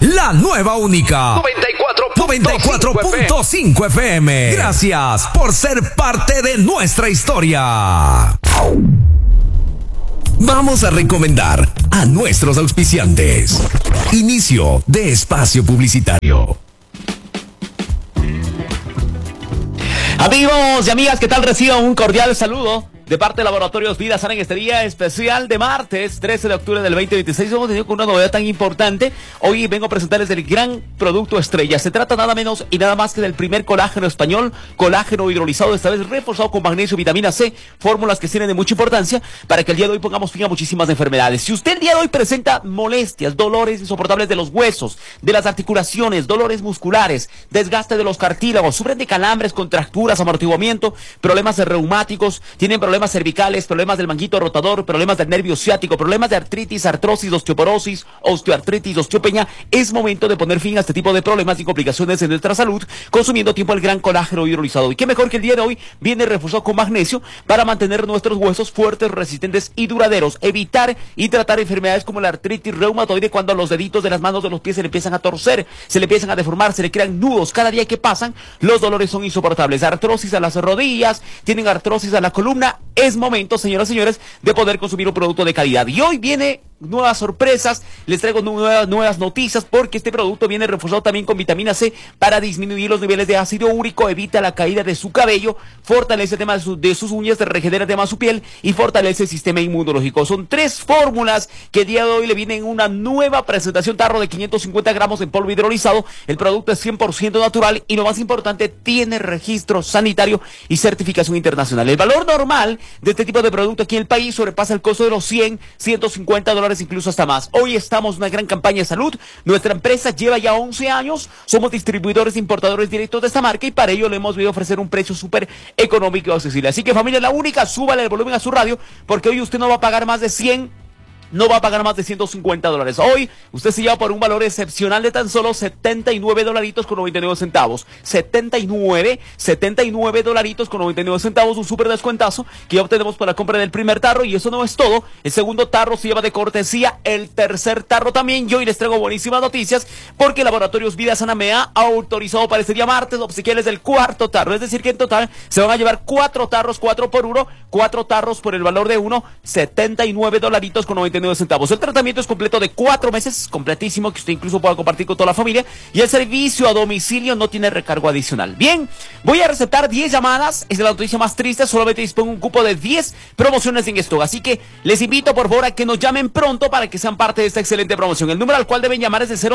la nueva única 94.5 FM. Gracias por ser parte de nuestra historia. Vamos a recomendar a nuestros auspiciantes. Inicio de espacio publicitario. Amigos y amigas, ¿qué tal? Reciban un cordial saludo de parte de Laboratorios Vida Sana en este día especial de martes 13 de octubre del 2026. Hemos tenido con una novedad tan importante. Hoy vengo a presentarles el gran producto estrella. Se trata nada menos y nada más que del primer colágeno español, colágeno hidrolizado, esta vez reforzado con magnesio y vitamina C, fórmulas que tienen de mucha importancia para que el día de hoy pongamos fin a muchísimas enfermedades. Si usted el día de hoy presenta molestias, dolores insoportables de los huesos, de las articulaciones, dolores musculares, desgaste de los cartílagos, sufren de calambres, contracturas, amortiguamiento, problemas reumáticos, tienen problemas cervicales, problemas del manguito rotador, problemas del nervio ciático, problemas de artritis, artrosis, osteoporosis, osteoartritis, osteopenia, es momento de poner fin a este tipo de problemas y complicaciones en nuestra salud, consumiendo tiempo el gran colágeno hidrolizado. Y qué mejor que el día de hoy viene reforzado con magnesio para mantener nuestros huesos fuertes, resistentes y duraderos, evitar y tratar enfermedades como la artritis reumatoide cuando los deditos de las manos de los pies se le empiezan a torcer, se le empiezan a deformar, se le crean nudos. Cada día que pasan, los dolores son insoportables. Artrosis a las rodillas, tienen artrosis a la columna. Es momento, señoras y señores, de poder consumir un producto de calidad. Y hoy viene nuevas sorpresas, les traigo nuevas noticias, porque este producto viene reforzado también con vitamina C para disminuir los niveles de ácido úrico, evita la caída de su cabello, fortalece el tema de sus uñas, regenera el tema de su piel y fortalece el sistema inmunológico. Son 3 fórmulas que el día de hoy le vienen una nueva presentación, tarro de 550 gramos en polvo hidrolizado. El producto es 100% natural y lo más importante, tiene registro sanitario y certificación internacional. El valor normal de este tipo de producto aquí en el país sobrepasa el costo de los $100-150, incluso hasta más. Hoy estamos en una gran campaña de salud. Nuestra empresa lleva ya 11 años. Somos distribuidores e importadores directos de esta marca y para ello le hemos podido ofrecer un precio súper económico y accesible. Así que, familia La Única, súbale el volumen a su radio porque hoy usted no va a pagar más de 100. No va a pagar más de $150. Hoy usted se lleva por un valor excepcional de tan solo $79.99. 79 dolaritos con 99 centavos, un súper descuentazo que ya obtenemos por la compra del primer tarro. Y eso no es todo. El segundo tarro se lleva de cortesía, el tercer tarro también. Yo hoy les traigo buenísimas noticias porque Laboratorios Vida Sana me ha autorizado para este día martes obsequiarles del cuarto tarro. Es decir que en total se van a llevar 4 tarros, 4 por 1, 4 tarros por el valor de uno, $79 con 99 centavos. El tratamiento es completo de 4 meses, completísimo, que usted incluso pueda compartir con toda la familia, y el servicio a domicilio no tiene recargo adicional. Bien, voy a recetar 10 llamadas, es la noticia más triste, solamente dispongo un cupo de 10 promociones en stock, así que les invito por favor a que nos llamen pronto para que sean parte de esta excelente promoción. El número al cual deben llamar es el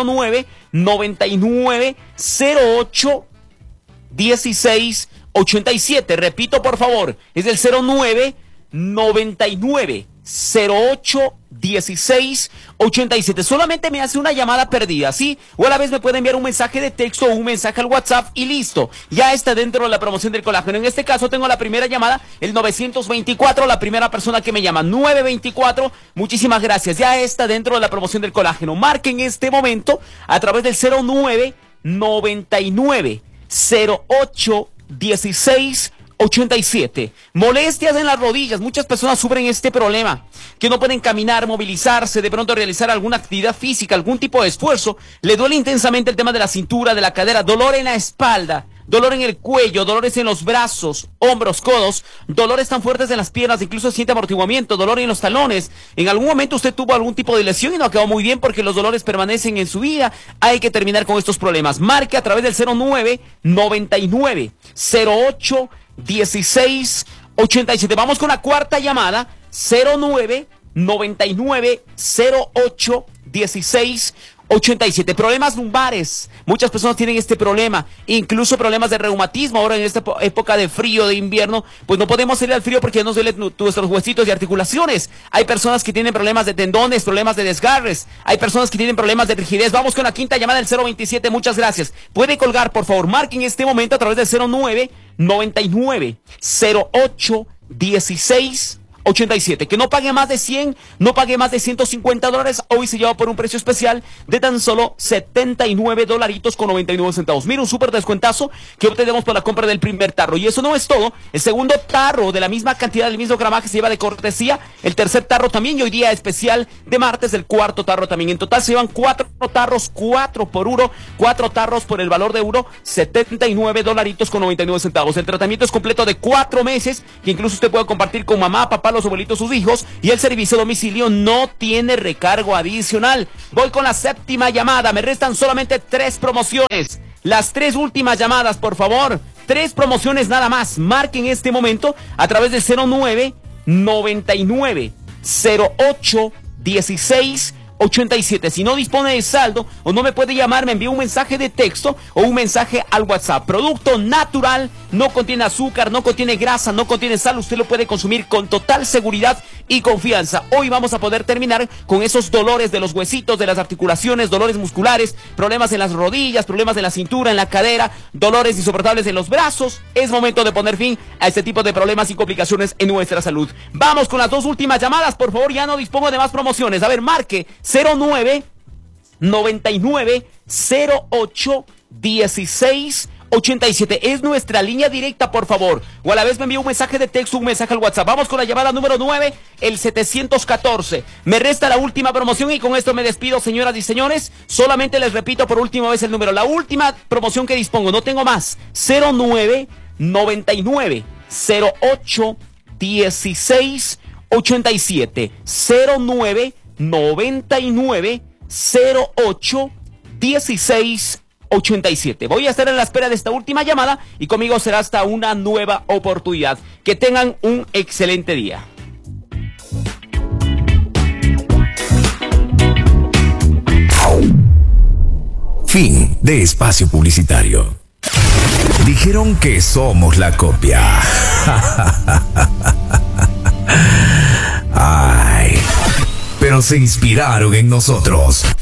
09-99-08-16-87, repito por favor, es el 09-99-08-16-87. Solamente me hace una llamada perdida, ¿sí? O a la vez me puede enviar un mensaje de texto o un mensaje al WhatsApp y listo. Ya está dentro de la promoción del colágeno. En este caso tengo la primera llamada, el 924, la primera persona que me llama, 924. Muchísimas gracias. Ya está dentro de la promoción del colágeno. Marque en este momento a través del 09-99-08-16-87. Molestias en las rodillas. Muchas personas sufren este problema, que no pueden caminar, movilizarse, de pronto realizar alguna actividad física, algún tipo de esfuerzo. Le duele intensamente el tema de la cintura, de la cadera, dolor en la espalda, dolor en el cuello, dolores en los brazos, hombros, codos, dolores tan fuertes en las piernas, incluso siente amortiguamiento, dolor en los talones. En algún momento usted tuvo algún tipo de lesión y no quedó muy bien porque los dolores permanecen en su vida. Hay que terminar con estos problemas. Marque a través del 09-99-08-16-87. Vamos con la cuarta llamada, 09-99-08-16-87. Problemas lumbares. Muchas personas tienen este problema, incluso problemas de reumatismo. Ahora en esta época de frío, de invierno, pues no podemos salir al frío porque ya nos duelen nuestros huesitos y articulaciones. Hay personas que tienen problemas de tendones, problemas de desgarres. Hay personas que tienen problemas de rigidez. Vamos con la quinta llamada del 027. Muchas gracias. Puede colgar, por favor. Marque en este momento a través del 09-99-08-16-87. 87. Que no pague más de 100, no pague más de $150. Hoy se lleva por un precio especial de tan solo $79.99. Mira, un súper descuentazo que obtenemos por la compra del primer tarro. Y eso no es todo. El segundo tarro de la misma cantidad, del mismo gramaje, se lleva de cortesía. El tercer tarro también. Y hoy día especial de martes, el cuarto tarro también. En total se llevan 4 tarros, 4 por euro, 4 tarros por el valor de euro, $79.99. El tratamiento es completo de 4 meses, que incluso usted puede compartir con mamá, papá, los abuelitos, sus hijos, y el servicio a domicilio no tiene recargo adicional. Voy con la séptima llamada, me restan solamente 3 promociones. Las 3 últimas llamadas, por favor. 3 promociones nada más. Marquen en este momento a través del 09 99 08 16 87. Si no dispone de saldo o no me puede llamar, me envía un mensaje de texto o un mensaje al WhatsApp. Producto natural, no contiene azúcar, no contiene grasa, no contiene sal. Usted lo puede consumir con total seguridad y confianza. Hoy vamos a poder terminar con esos dolores de los huesitos, de las articulaciones, dolores musculares, problemas en las rodillas, problemas en la cintura, en la cadera, dolores insoportables en los brazos. Es momento de poner fin a este tipo de problemas y complicaciones en nuestra salud. Vamos con las 2 últimas llamadas, por favor. Ya no dispongo de más promociones. A ver, marque 09 99 08 16 87. Es nuestra línea directa, por favor. O a la vez me envía un mensaje de texto, un mensaje al WhatsApp. Vamos con la llamada número 9, el 714. Me resta la última promoción y con esto me despido, señoras y señores. Solamente les repito por última vez el número. La última promoción que dispongo, no tengo más. 09 99 08 16 87. 09 99 08 16 87. Voy a estar en la espera de esta última llamada y conmigo será hasta una nueva oportunidad. Que tengan un excelente día. Fin de espacio publicitario. Dijeron que somos la copia. Ay, pero se inspiraron en nosotros.